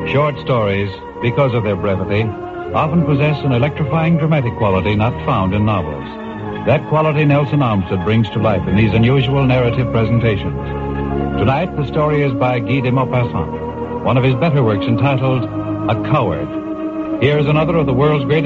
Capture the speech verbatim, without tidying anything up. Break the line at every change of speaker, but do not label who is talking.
Short stories, because of their brevity, often possess an electrifying dramatic quality not found in novels. That quality Nelson Olmsted brings to life in these unusual narrative presentations. Tonight, the story is by Guy de Maupassant, one of his better works entitled A Coward. Here's another of the world's greatest